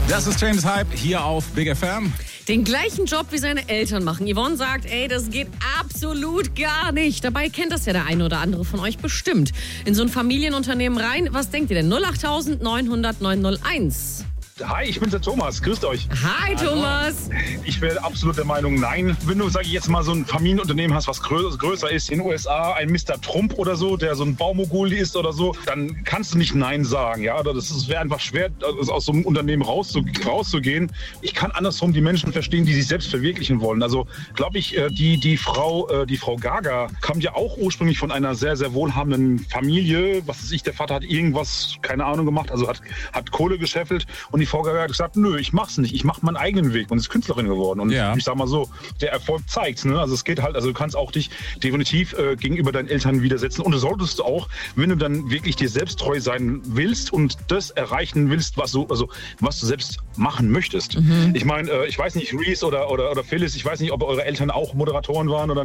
Das ist James Hype hier auf Big FM. Den gleichen Job wie seine Eltern machen. Yvonne sagt, ey, das geht absolut gar nicht. Dabei kennt das ja der eine oder andere von euch bestimmt. In so ein Familienunternehmen rein, was denkt ihr denn? 0890 900 901. Hi, ich bin der Thomas. Grüßt euch. Hi, Thomas. Ich wäre absolut der Meinung, nein. Wenn du, sage ich jetzt mal, so ein Familienunternehmen hast, was größer ist, in den USA, ein Mr. Trump oder so, der so ein Baumogul ist oder so, dann kannst du nicht Nein sagen. Ja, das wäre einfach schwer, aus so einem Unternehmen rauszugehen. Ich kann andersrum die Menschen verstehen, die sich selbst verwirklichen wollen. Also, glaube ich, die Frau Gaga kam ja auch ursprünglich von einer sehr, sehr wohlhabenden Familie. Was weiß ich, der Vater hat irgendwas, keine Ahnung, gemacht, also hat Kohle gescheffelt und die Frau Gaga hat gesagt, nö, ich mach's nicht, ich mach meinen eigenen Weg und ist Künstlerin geworden. Und ich sag mal so, der Erfolg zeigt's, ne? Also es geht halt, also du kannst auch dich definitiv gegenüber deinen Eltern widersetzen und du solltest auch, wenn du dann wirklich dir selbst treu sein willst und das erreichen willst, was du selbst machen möchtest. Ich meine, ich weiß nicht, Reese oder Phyllis, ich weiß nicht, ob eure Eltern auch Moderatoren waren oder